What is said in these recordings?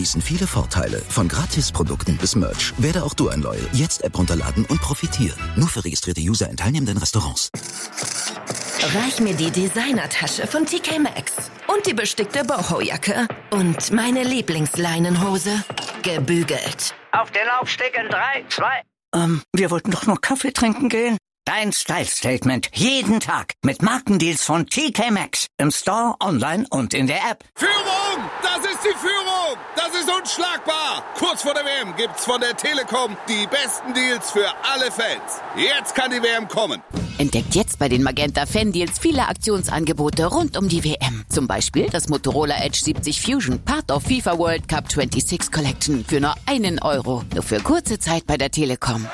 genießen viele Vorteile. Von Gratisprodukten bis Merch. Werde auch du ein Loyal. Jetzt App runterladen und profitieren. Nur für registrierte User in teilnehmenden Restaurants. Reich mir die Designertasche von TK Maxx. Und die bestickte Boho-Jacke. Und meine Lieblingsleinenhose. Gebügelt. Auf den Laufsteg in 3, 2... Wir wollten doch noch Kaffee trinken gehen. Dein Style-Statement. Jeden Tag. Mit Markendeals von TK Maxx. Im Store, online und in der App. Führung! Das ist die Führung! Das ist unschlagbar! Kurz vor der WM gibt's von der Telekom die besten Deals für alle Fans. Jetzt kann die WM kommen. Entdeckt jetzt bei den Magenta Fan-Deals viele Aktionsangebote rund um die WM. Zum Beispiel das Motorola Edge 70 Fusion, Part of FIFA World Cup 26 Collection für nur €1. Nur für kurze Zeit bei der Telekom.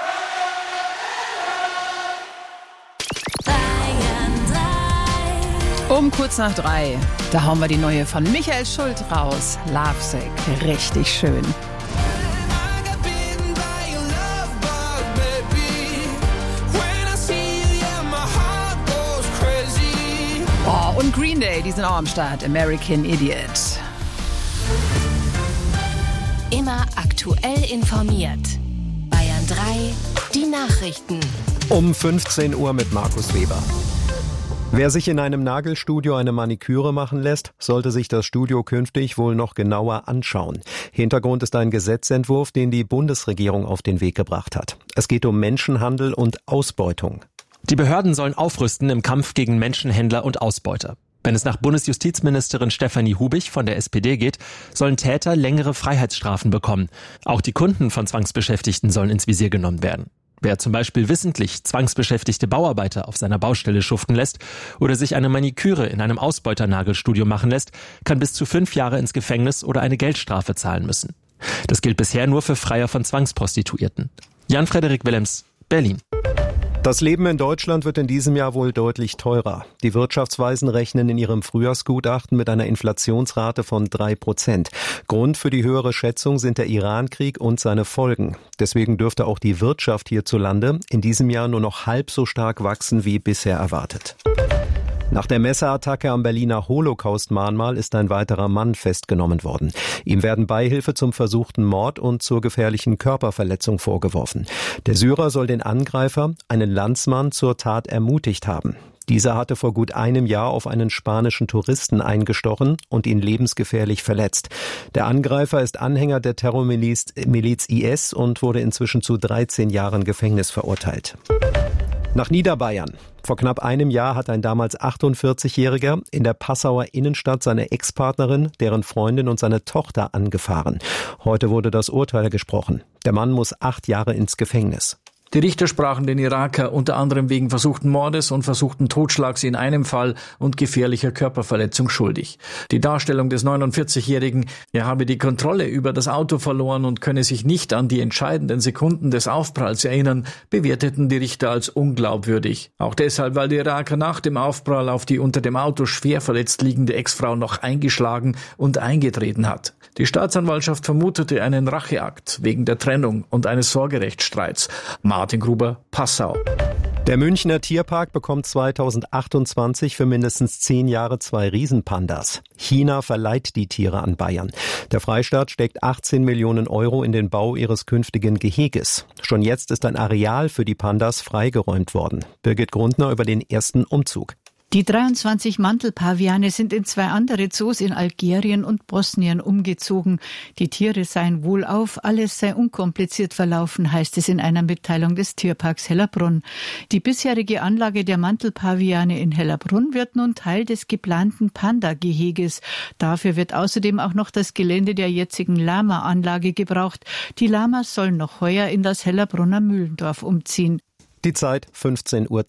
Um kurz nach 3, da hauen wir die neue von Michael Schult raus. Lovesick, richtig schön. Oh, und Green Day, die sind auch am Start. American Idiot. Immer aktuell informiert. Bayern 3, die Nachrichten. Um 15 Uhr mit Markus Weber. Wer sich in einem Nagelstudio eine Maniküre machen lässt, sollte sich das Studio künftig wohl noch genauer anschauen. Hintergrund ist ein Gesetzentwurf, den die Bundesregierung auf den Weg gebracht hat. Es geht um Menschenhandel und Ausbeutung. Die Behörden sollen aufrüsten im Kampf gegen Menschenhändler und Ausbeuter. Wenn es nach Bundesjustizministerin Stefanie Hubich von der SPD geht, sollen Täter längere Freiheitsstrafen bekommen. Auch die Kunden von Zwangsbeschäftigten sollen ins Visier genommen werden. Wer zum Beispiel wissentlich zwangsbeschäftigte Bauarbeiter auf seiner Baustelle schuften lässt oder sich eine Maniküre in einem Ausbeuternagelstudio machen lässt, kann bis zu 5 Jahre ins Gefängnis oder eine Geldstrafe zahlen müssen. Das gilt bisher nur für Freier von Zwangsprostituierten. Jan-Frederik Willems, Berlin. Das Leben in Deutschland wird in diesem Jahr wohl deutlich teurer. Die Wirtschaftsweisen rechnen in ihrem Frühjahrsgutachten mit einer Inflationsrate von 3%. Grund für die höhere Schätzung sind der Iran-Krieg und seine Folgen. Deswegen dürfte auch die Wirtschaft hierzulande in diesem Jahr nur noch halb so stark wachsen wie bisher erwartet. Nach der Messerattacke am Berliner Holocaust-Mahnmal ist ein weiterer Mann festgenommen worden. Ihm werden Beihilfe zum versuchten Mord und zur gefährlichen Körperverletzung vorgeworfen. Der Syrer soll den Angreifer, einen Landsmann, zur Tat ermutigt haben. Dieser hatte vor gut einem Jahr auf einen spanischen Touristen eingestochen und ihn lebensgefährlich verletzt. Der Angreifer ist Anhänger der Terrormiliz IS und wurde inzwischen zu 13 Jahren Gefängnis verurteilt. Nach Niederbayern. Vor knapp einem Jahr hat ein damals 48-Jähriger in der Passauer Innenstadt seine Ex-Partnerin, deren Freundin und seine Tochter angefahren. Heute wurde das Urteil gesprochen. Der Mann muss 8 Jahre ins Gefängnis. Die Richter sprachen den Iraker unter anderem wegen versuchten Mordes und versuchten Totschlags in einem Fall und gefährlicher Körperverletzung schuldig. Die Darstellung des 49-Jährigen, er habe die Kontrolle über das Auto verloren und könne sich nicht an die entscheidenden Sekunden des Aufpralls erinnern, bewerteten die Richter als unglaubwürdig. Auch deshalb, weil der Iraker nach dem Aufprall auf die unter dem Auto schwer verletzt liegende Ex-Frau noch eingeschlagen und eingetreten hat. Die Staatsanwaltschaft vermutete einen Racheakt wegen der Trennung und eines Sorgerechtsstreits. Martin Gruber, Passau. Der Münchner Tierpark bekommt 2028 für mindestens 10 Jahre 2 Riesenpandas. China verleiht die Tiere an Bayern. Der Freistaat steckt 18 Millionen € in den Bau ihres künftigen Geheges. Schon jetzt ist ein Areal für die Pandas freigeräumt worden. Birgit Grundner über den ersten Umzug. Die 23 Mantelpaviane sind in 2 andere Zoos in Algerien und Bosnien umgezogen. Die Tiere seien wohlauf, alles sei unkompliziert verlaufen, heißt es in einer Mitteilung des Tierparks Hellerbrunn. Die bisherige Anlage der Mantelpaviane in Hellerbrunn wird nun Teil des geplanten Panda-Geheges. Dafür wird außerdem auch noch das Gelände der jetzigen Lama-Anlage gebraucht. Die Lamas sollen noch heuer in das Hellerbrunner Mühlendorf umziehen. Die Zeit 15:03 Uhr.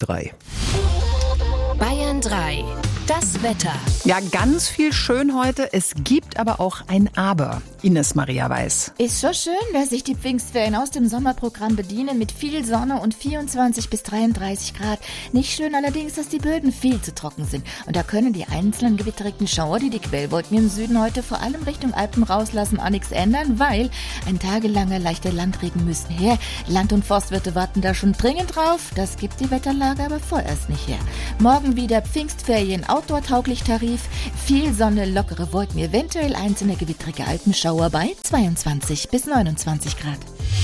Bayern 3. Das Wetter. Ja, ganz viel schön heute. Es gibt aber auch ein Aber. Ines Maria Weiß. Ist so schön, dass sich die Pfingstferien aus dem Sommerprogramm bedienen mit viel Sonne und 24 bis 33 Grad. Nicht schön allerdings, dass die Böden viel zu trocken sind. Und da können die einzelnen gewitterigen Schauer, die Quellwolken im Süden heute vor allem Richtung Alpen rauslassen, auch nichts ändern, weil ein tagelanger leichter Landregen müssen her. Land- und Forstwirte warten da schon dringend drauf. Das gibt die Wetterlage aber vorerst nicht her. Morgen wieder Pfingstferien Outdoor-tauglich Tarif, viel Sonne, lockere Wolken, eventuell einzelne gewittrige Alpenschauer bei 22 bis 29 Grad.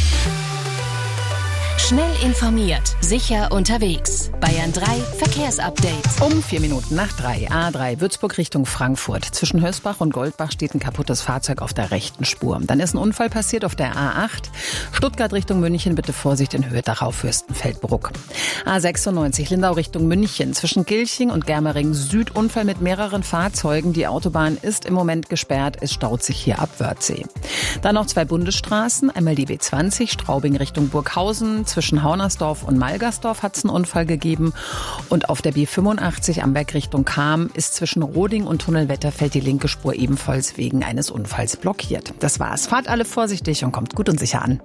Schnell informiert, sicher unterwegs. Bayern 3 Verkehrsupdate. Um 4 Minuten nach 3. A3 Würzburg Richtung Frankfurt. Zwischen Hösbach und Goldbach steht ein kaputtes Fahrzeug auf der rechten Spur. Dann ist ein Unfall passiert auf der A8. Stuttgart Richtung München, bitte Vorsicht in Höhe Dachau-Fürstenfeldbruck. A96 Lindau Richtung München. Zwischen Gilching und Germering Süd Unfall mit mehreren Fahrzeugen. Die Autobahn ist im Moment gesperrt. Es staut sich hier ab Wörthsee. Dann noch 2 Bundesstraßen. Einmal die B20 Straubing Richtung Burghausen. Zwischen Haunersdorf und Malgersdorf hat es einen Unfall gegeben. Und auf der B85 Amberg Richtung Cham ist zwischen Roding und Tunnelwetterfeld die linke Spur ebenfalls wegen eines Unfalls blockiert. Das war's. Fahrt alle vorsichtig und kommt gut und sicher an.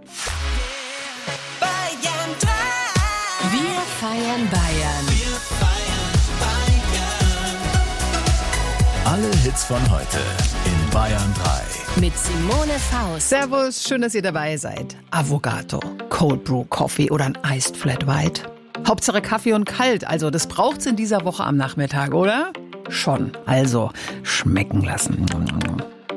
Wir feiern Bayern. Alle Hits von heute in Bayern 3. Mit Simone Faust. Servus, schön, dass ihr dabei seid. Avocato, Cold Brew Coffee oder ein Iced Flat White. Hauptsache Kaffee und kalt, also das braucht's in dieser Woche am Nachmittag, oder? Schon, also schmecken lassen.